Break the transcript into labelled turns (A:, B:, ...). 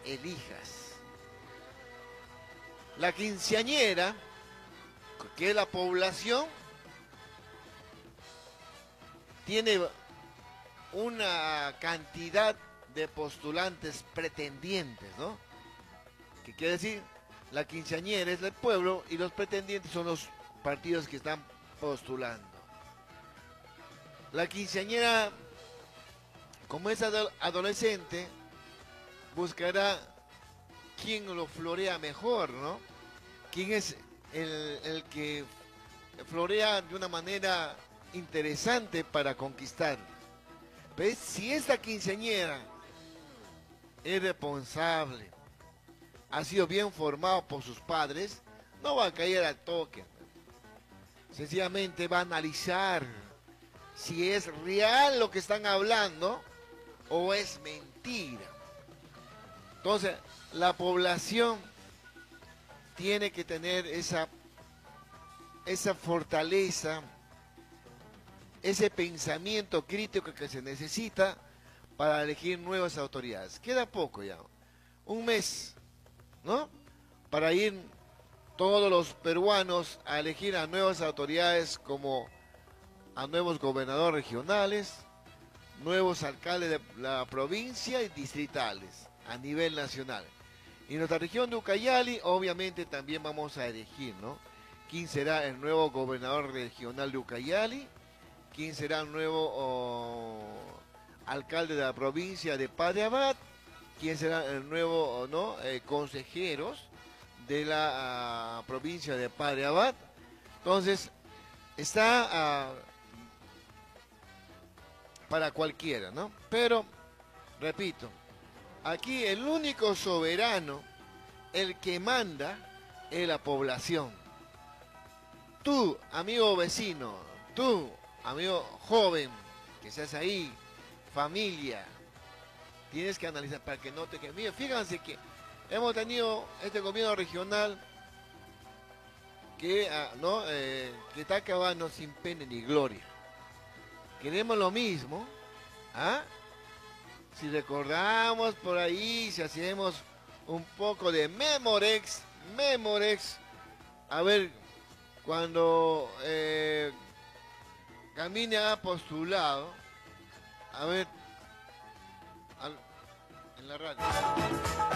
A: elijas. La quinceañera, que es la población, tiene una cantidad de postulantes pretendientes, ¿no? ¿Qué quiere decir? La quinceañera es del pueblo y los pretendientes son los partidos que están postulando. La quinceañera, como es adolescente, buscará quién lo florea mejor, ¿no? Quién es el que florea de una manera interesante para conquistar. ¿Ves? Si esta quinceañera es responsable, ha sido bien formado por sus padres, no va a caer al toque. Sencillamente va a analizar si es real lo que están hablando o es mentira. Entonces, la población tiene que tener esa fortaleza, ese pensamiento crítico que se necesita para elegir nuevas autoridades. Queda poco ya, un mes, ¿no? Para ir todos los peruanos a elegir a nuevas autoridades, como a nuevos gobernadores regionales, nuevos alcaldes de la provincia y distritales a nivel nacional. Y en nuestra región de Ucayali, obviamente también vamos a elegir, ¿no? ¿Quién será el nuevo gobernador regional de Ucayali? ¿Quién será el nuevo alcalde de la provincia de Padre Abad? ¿Quién será el nuevo consejeros de la provincia de Padre Abad? Entonces, está para cualquiera, ¿no? Pero, repito, aquí el único soberano, el que manda, es la población. Tú, amigo vecino, tú, amigo joven, que seas ahí, familia, tienes que analizar para que no te quede. Mira, fíjense que hemos tenido este gobierno regional que, que está acabando sin pena ni gloria. Queremos lo mismo, ¿ah? Si recordamos por ahí, si hacemos un poco de Memorex, a ver, cuando Camine ha postulado, a ver, en la radio.